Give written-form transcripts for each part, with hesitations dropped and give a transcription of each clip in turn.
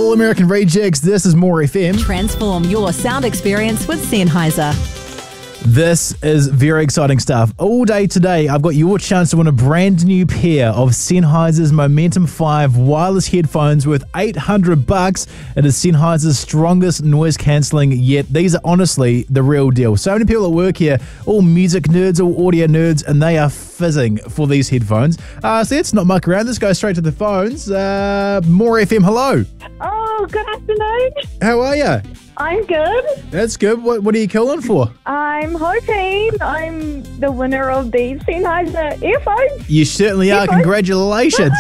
All-American Rejects. This is More FM. Transform your sound experience with Sennheiser. This is very exciting stuff. All day today, I've got your chance to win a brand new pair of Sennheiser's Momentum 5 wireless headphones worth $800. It is Sennheiser's strongest noise cancelling yet. These are honestly the real deal. So many people at work here, all music nerds, all audio nerds, and they are fizzing for these headphones. So let's not muck around. Let's go straight to the phones. More FM, hello. Oh, good afternoon. How are you? I'm good. That's good. What are you calling for? I'm hoping I'm the winner of the Sennheiser earphones. You certainly are. Congratulations.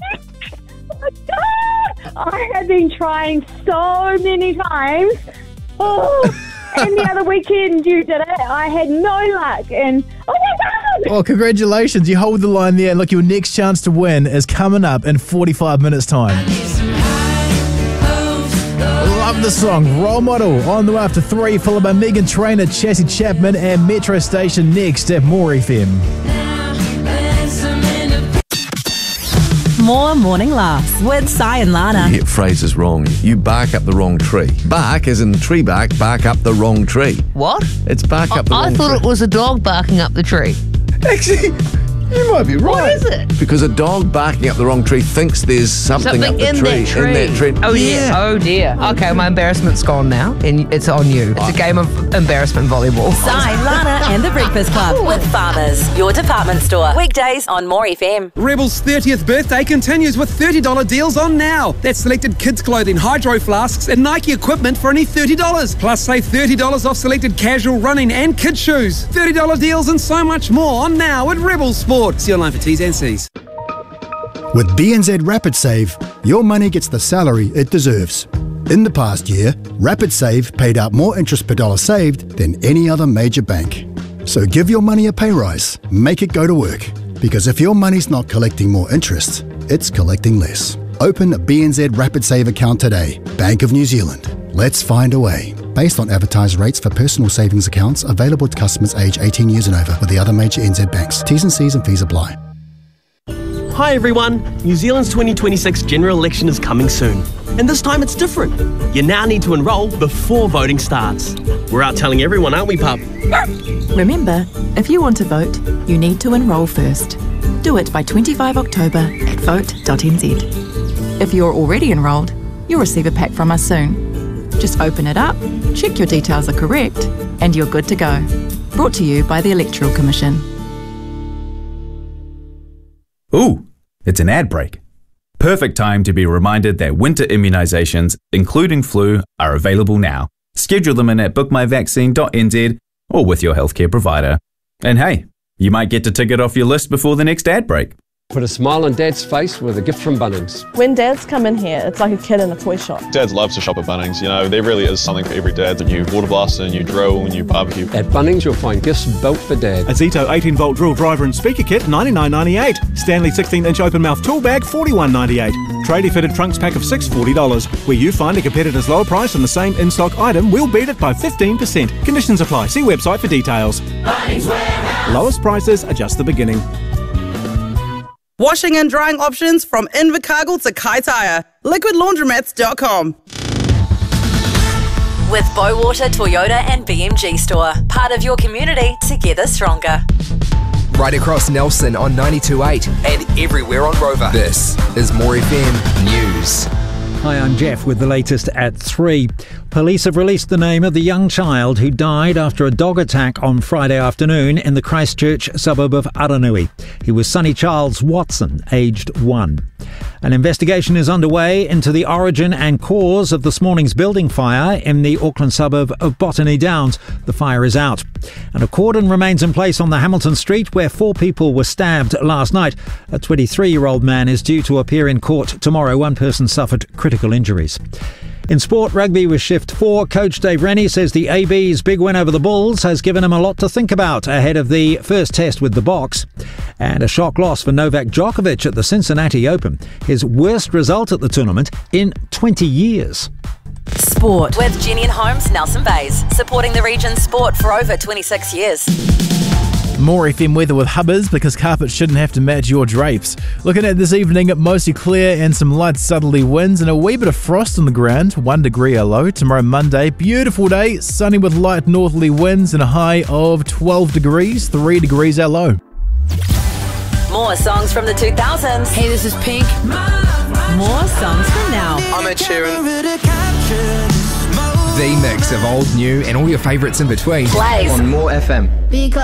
I have been trying so many times. And the other weekend you did it. I had no luck. And oh my God! Well, congratulations. You hold the line there. Look, your next chance to win is coming up in 45 minutes' time. Love the song. Role Model on the way after 3, followed by Megan Trainor, Chassie Chapman, and Metro Station next at More FM. More morning laughs with Sai and Lana. You get phrases wrong. You bark up the wrong tree. Bark as in tree bark up the wrong tree. What? It's bark up the wrong tree. I thought it was a dog barking up the tree. Actually, you might be right. What is it? Because a dog barking up the wrong tree thinks there's something up the in tree. that tree. In that tree. Oh, yeah. Oh, dear. Okay, my embarrassment's gone now, and it's on you. It's a game of embarrassment volleyball. Sai, Lana, and the Breakfast Club with Farmers, your department store. Weekdays on More FM. Rebel's 30th birthday continues with $30 deals on now. That's selected kids' clothing, hydro flasks, and Nike equipment for only $30. Plus, save $30 off selected casual running and kids' shoes. $30 deals and so much more on now at Rebel Sport. See online for T's and C's. With BNZ Rapid Save, your money gets the salary it deserves. In the past year, Rapid Save paid out more interest per dollar saved than any other major bank. So give your money a pay rise. Make it go to work. Because if your money's not collecting more interest, it's collecting less. Open a BNZ Rapid Save account today. Bank of New Zealand. Let's find a way. Based on advertised rates for personal savings accounts available to customers aged 18 years and over with the other major NZ banks. T's and C's and fees apply. Hi everyone, New Zealand's 2026 general election is coming soon. And this time it's different. You now need to enrol before voting starts. We're out telling everyone, aren't we, pup? Remember, if you want to vote, you need to enrol first. Do it by 25 October at vote.nz. If you're already enrolled, you'll receive a pack from us soon. Just open it up, check your details are correct, and you're good to go. Brought to you by the Electoral Commission. Ooh, it's an ad break. Perfect time to be reminded that winter immunisations, including flu, are available now. Schedule them in at bookmyvaccine.nz or with your healthcare provider. And hey, you might get to tick it off your list before the next ad break. Put a smile on Dad's face with a gift from Bunnings. When dads come in here, it's like a kid in a toy shop. Dads love to shop at Bunnings. You know, there really is something for every dad. A new water blaster, a new drill, a new barbecue. At Bunnings, you'll find gifts built for Dad. A Zito 18-volt drill driver and speaker kit, $99.98. Stanley 16-inch open-mouth tool bag, $41.98. Tradie fitted trunks pack of $6, $40. Where you find a competitor's lower price on the same in-stock item, we'll beat it by 15%. Conditions apply. See website for details. Bunnings Warehouse. Lowest prices are just the beginning. Washing and drying options from Invercargill to Kaitaia. LiquidLaundromats.com. With Bowater, Toyota and BMG store. Part of your community, together stronger. Right across Nelson on 92.8 and everywhere on Rover. This is More FM News. Hi, I'm Jeff with the latest at 3. Police have released the name of the young child who died after a dog attack on Friday afternoon in the Christchurch suburb of Aranui. He was Sonny Charles Watson, aged 1. An investigation is underway into the origin and cause of this morning's building fire in the Auckland suburb of Botany Downs. The fire is out. And a cordon remains in place on the Hamilton Street where 4 people were stabbed last night. A 23-year-old man is due to appear in court tomorrow. 1 person suffered critical injuries. In sport, rugby with Shift 4, Coach Dave Rennie says the AB's big win over the Bulls has given him a lot to think about ahead of the first test with the Boks. And a shock loss for Novak Djokovic at the Cincinnati Open, his worst result at the tournament in 20 years. Sport with Jenny and Holmes, Nelson Bays, supporting the region's sport for over 26 years. More FM weather with Hubbers, because carpet shouldn't have to match your drapes. Looking at this evening, mostly clear and some light southerly winds and a wee bit of frost on the ground. 1 degree our low. Tomorrow Monday, beautiful day, sunny with light northerly winds and a high of 12 degrees. 3 degrees our low. More songs from the 2000s. Hey, this is Pink. More songs from now. I'm Ed Sheeran. The mix of old, new, and all your favourites in between. Plays on More FM. Because